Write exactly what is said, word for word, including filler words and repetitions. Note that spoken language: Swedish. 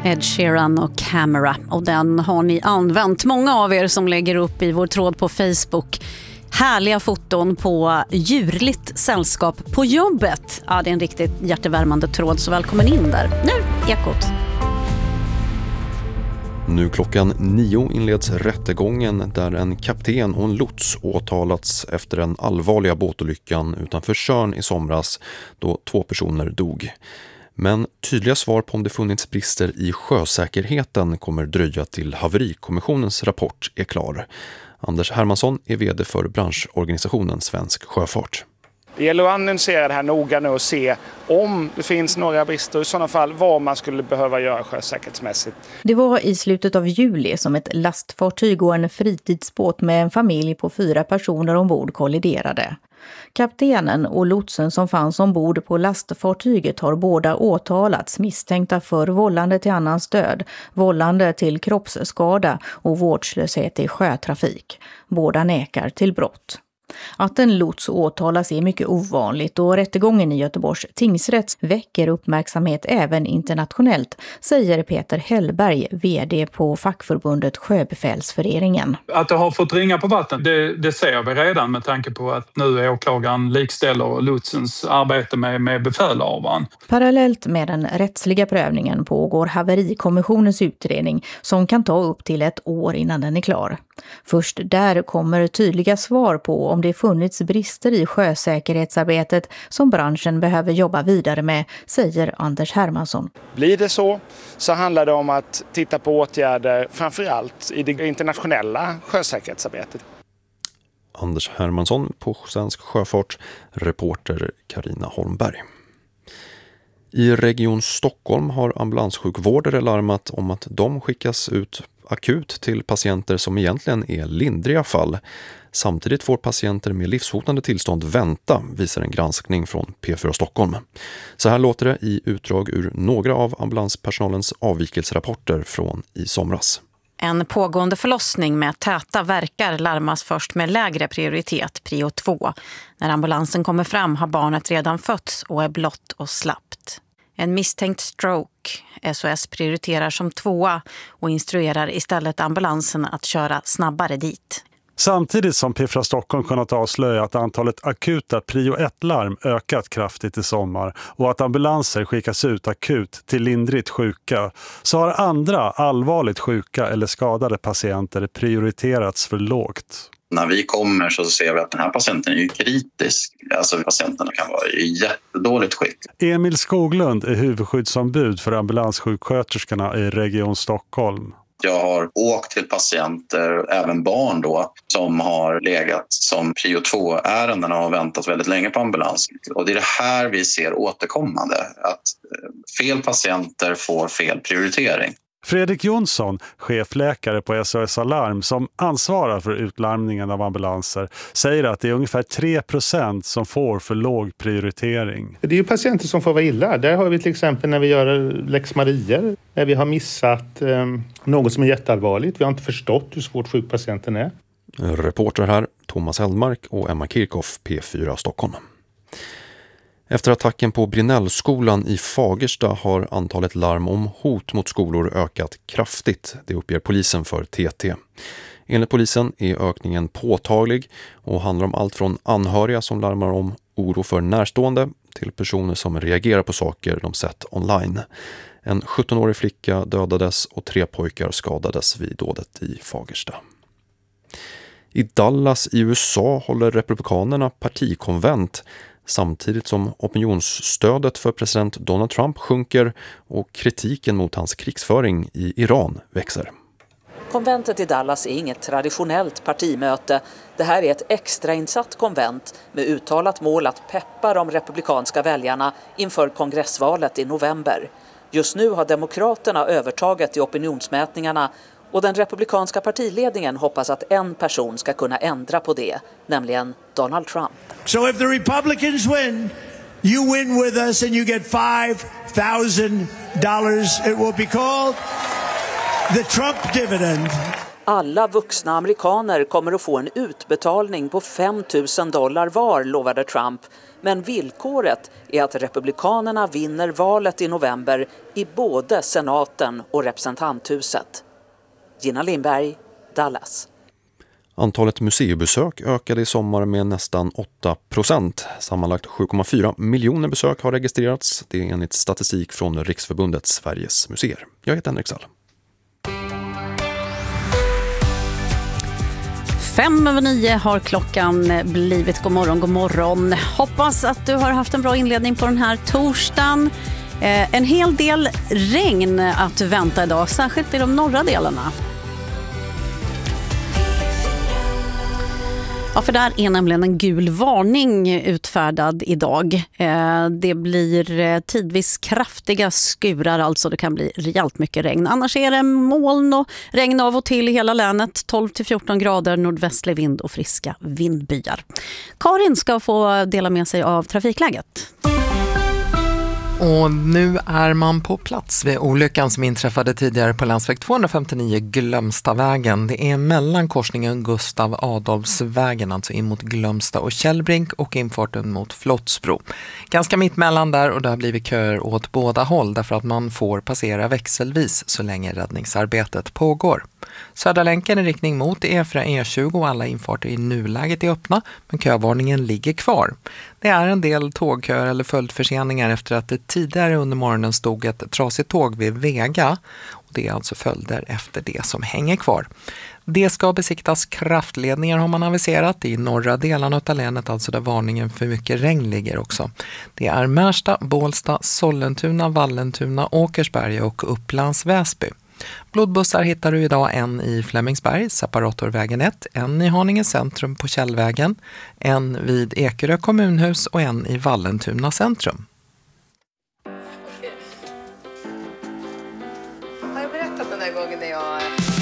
Ed Sheeran och Camera, och den har ni använt, många av er som lägger upp i vår tråd på Facebook. Härliga foton på djurligt sällskap på jobbet. Ja, det är en riktigt hjärtevärmande tråd, så välkommen in där. Nu, Ekot. Nu klockan nio inleds rättegången där en kapten och en lots åtalats efter den allvarliga båtolyckan utanför Tjörn i somras då två personer dog. Men tydliga svar på om det funnits brister i sjösäkerheten kommer dröja till haverikommissionens rapport är klar. Anders Hermansson är vd för branschorganisationen Svensk Sjöfart. Det gäller att analysera det här noga nu och se om det finns några brister, i sådana fall vad man skulle behöva göra sjösäkerhetsmässigt. Det var i slutet av juli som ett lastfartyg och en fritidsbåt med en familj på fyra personer ombord kolliderade. Kaptenen och lotsen som fanns ombord på lastfartyget har båda åtalats misstänkta för vållande till annans död, vållande till kroppsskada och vårdslöshet i sjötrafik. Båda nekar till brott. Att en lots åtalas är mycket ovanligt och rättegången i Göteborgs tingsrätt väcker uppmärksamhet även internationellt, säger Peter Hellberg, vd på fackförbundet Sjöbefälsföreningen. Att det har fått ringa på vatten, det, det ser vi redan med tanke på att nu är åklagaren likställer lotsens arbete med, med befälhavaren. Parallellt med den rättsliga prövningen pågår haverikommissionens utredning som kan ta upp till ett år innan den är klar. Först där kommer tydliga svar på om det funnits brister i sjösäkerhetsarbetet som branschen behöver jobba vidare med, säger Anders Hermansson. Blir det så, så handlar det om att titta på åtgärder framförallt i det internationella sjösäkerhetsarbetet. Anders Hermansson på Svensk Sjöfart, reporter Carina Holmberg. I Region Stockholm har ambulanssjukvårdare larmat om att de skickas ut akut till patienter som egentligen är lindriga fall. Samtidigt får patienter med livshotande tillstånd vänta, visar en granskning från P fyra Stockholm. Så här låter det i utdrag ur några av ambulanspersonalens avvikelserapporter från i somras. En pågående förlossning med täta verkar larmas först med lägre prioritet, prio två. När ambulansen kommer fram har barnet redan fötts och är blott och slappt. En misstänkt stroke. S O S prioriterar som tvåa och instruerar istället ambulansen att köra snabbare dit. Samtidigt som P fyra Stockholm kunnat avslöja att antalet akuta prio ett-larm ökat kraftigt i sommar och att ambulanser skickas ut akut till lindrigt sjuka, så har andra allvarligt sjuka eller skadade patienter prioriterats för lågt. När vi kommer så ser vi att den här patienten är ju kritisk. Alltså patienten kan vara i jättedåligt skick. Emil Skoglund är huvudskyddsombud för ambulanssjuksköterskorna i Region Stockholm. Jag har åkt till patienter, även barn då, som har legat som prio två-ärenden och har väntat väldigt länge på ambulans. Och det är det här vi ser återkommande, att fel patienter får fel prioritering. Fredrik Jonsson, chefläkare på S O S Alarm som ansvarar för utlarmningen av ambulanser, säger att det är ungefär tre procent som får för låg prioritering. Det är ju patienter som får vara illa. Där har vi till exempel när vi gör Lex Maria, när vi har missat eh, något som är jätteallvarligt. Vi har inte förstått hur svårt sjuk patienten är. Reporter här, Thomas Hellmark och Emma Kirchhoff, P fyra Stockholm. Efter attacken på Brinnellskolan i Fagersta har antalet larm om hot mot skolor ökat kraftigt, det uppger polisen för T T. Enligt polisen är ökningen påtaglig och handlar om allt från anhöriga som larmar om oro för närstående till personer som reagerar på saker de sett online. En sjuttonårig flicka dödades och tre pojkar skadades vid dådet i Fagersta. I Dallas i U S A håller republikanerna partikonvent samtidigt som opinionsstödet för president Donald Trump sjunker och kritiken mot hans krigsföring i Iran växer. Konventet i Dallas är inget traditionellt partimöte. Det här är ett extrainsatt konvent med uttalat mål att peppa de republikanska väljarna inför kongressvalet i november. Just nu har demokraterna övertaget i opinionsmätningarna och den republikanska partiledningen hoppas att en person ska kunna ändra på det, nämligen Donald Trump. So if the Republicans win, you win with us and you get five thousand dollars. It will be called the Trump dividend. Alla vuxna amerikaner kommer att få en utbetalning på fem tusen dollar var, lovade Trump. Men villkoret är att republikanerna vinner valet i november i både senaten och representanthuset. Gina Lindberg, Dallas. Antalet museibesök ökade i sommar med nästan åtta procent. Sammanlagt sju komma fyra miljoner besök har registrerats. Det är enligt statistik från Riksförbundet Sveriges museer. Jag heter Henrik Sall. Fem över nio har klockan blivit. God morgon, god morgon. Hoppas att du har haft en bra inledning på den här torsdagen. Eh, en hel del regn att vänta idag, särskilt i de norra delarna. Ja, för där är nämligen en gul varning utfärdad idag. Eh, det blir tidvis kraftiga skurar, alltså det kan bli rejält mycket regn. Annars är det moln och regn av och till i hela länet. tolv till fjorton grader, nordvästlig vind och friska vindbyar. Karin ska få dela med sig av trafikläget. Och nu är man på plats vid olyckan som inträffade tidigare på landsväg tvåhundrafemtionio Glömstavägen. Det är mellan korsningen Gustav Adolfsvägen, alltså in mot Glömsta och Källbrink, och infarten mot Flottsbro. Ganska mitt mellan där, och det har blivit köer åt båda håll därför att man får passera växelvis så länge räddningsarbetet pågår. Södra länken i riktning mot E fyra E tjugo och alla infarter i nuläget är öppna, men kövarningen ligger kvar. Det är en del tågköer eller följdförseningar efter att det tidigare under morgonen stod ett trasigt tåg vid Vega, och det är alltså följder efter det som hänger kvar. Det ska besiktas kraftledningar har man aviserat i norra delarna av länet, alltså där varningen för mycket regn ligger också. Det är Märsta, Bålsta, Sollentuna, Vallentuna, Åkersberga och Upplands Väsby. Blodbussar hittar du idag en i Flemingsberg, Separatorvägen ett, en i Haninge centrum på Källvägen, en vid Ekerö kommunhus och en i Vallentuna centrum. Har jag berättat den där gången när jag